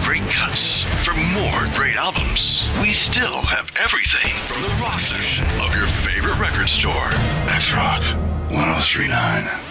great cuts, for more great albums, we still have everything from the rock section of your favorite record store. X Rock 1039.